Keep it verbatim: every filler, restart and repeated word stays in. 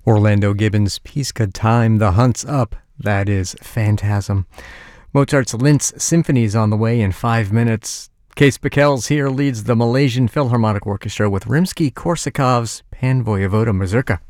Orlando Gibbons' Peace Good Time, The Hunt's Up, that is Phantasm. Mozart's Linz Symphony is on the way in five minutes. Case Pickels here leads the Malaysian Philharmonic Orchestra with Rimsky-Korsakov's Pan Voyevoda Mazurka.